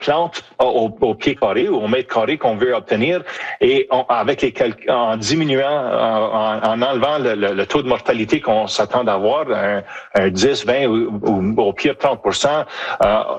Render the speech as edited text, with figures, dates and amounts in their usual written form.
plantes au pied carré ou au mètre carré qu'on veut obtenir et en diminuant, en enlevant le taux de mortalité qu'on s'attend d'avoir, un 10, 20 ou au pire 30%,